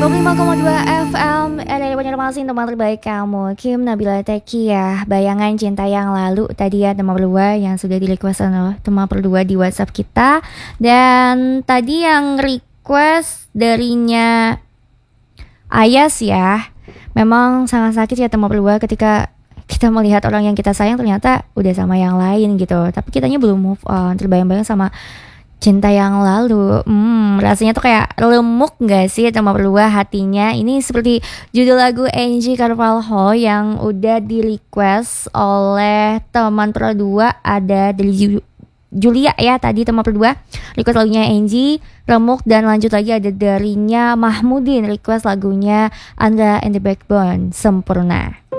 25,2 FM dari Banjarmasin, teman terbaik kamu, Kim Nabila Teki ya. Bayangan cinta yang lalu tadi ya, teman berdua yang sudah di request teman berdua di WhatsApp kita. Dan tadi yang request darinya Ayas ya. Memang sangat sakit ya teman berdua ketika kita melihat orang yang kita sayang ternyata udah sama yang lain gitu. Tapi kitanya belum move on, terbayang-bayang sama cinta yang lalu. Rasanya tuh kayak lemuk gak sih teman berdua hatinya. Ini seperti judul lagu Angie Carvalho yang udah di request oleh teman berdua. Ada dari Julia ya tadi teman berdua request lagunya Angie Remuk. Dan lanjut lagi ada darinya Mahmudin request lagunya Andra and the Backbone Sempurna.